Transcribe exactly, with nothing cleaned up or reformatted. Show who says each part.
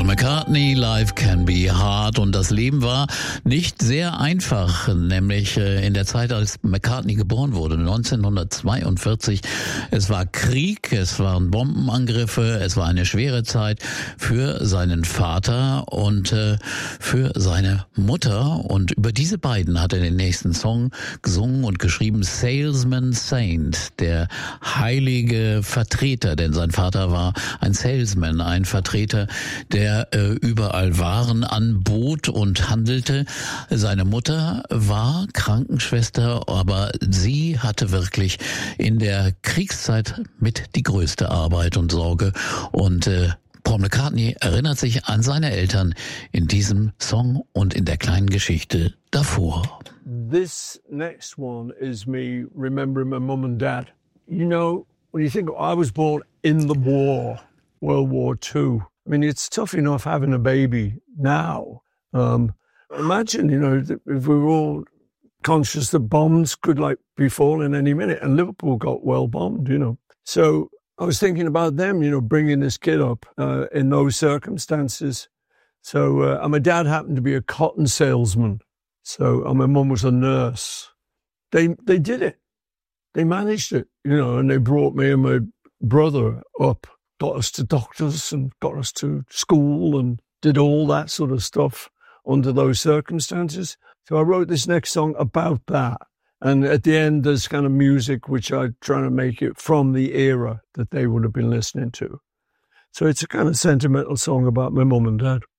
Speaker 1: McCartney, Life Can Be Hard, und das Leben war nicht sehr einfach, nämlich in der Zeit, als McCartney geboren wurde, neunzehnhundertzweiundvierzig. Es war Krieg, es waren Bombenangriffe, es war eine schwere Zeit für seinen Vater und äh, für seine Mutter, und über diese beiden hat er den nächsten Song gesungen und geschrieben, Salesman Saint, der heilige Vertreter, denn sein Vater war ein Salesman, ein Vertreter, der äh, überall Waren anbot und handelte. Seine Mutter war Krankenschwester, aber sie hatte wirklich in der Kriegszeit mit die größte Arbeit und Sorge, und äh, Paul McCartney erinnert sich an seine Eltern in diesem Song und in der kleinen Geschichte davor.
Speaker 2: This next one is me remembering my mum and dad. You know, when you think, I was born in the war, World War Two. I mean, it's tough enough having a baby now. Um, imagine, you know, if we were all conscious that bombs could like be falling any minute, and Liverpool got well bombed, you know. So I was thinking about them, you know, bringing this kid up uh, in those circumstances. So, uh, and my dad happened to be a cotton salesman. So, and my mum was a nurse. They they did it. They managed it, you know, and they brought me and my brother up, got us to doctors and got us to school and did all that sort of stuff under those circumstances. So I wrote this next song about that. And at the end, there's kind of music which I try to make it from the era that they would have been listening to. So it's a kind of sentimental song about my mum and dad.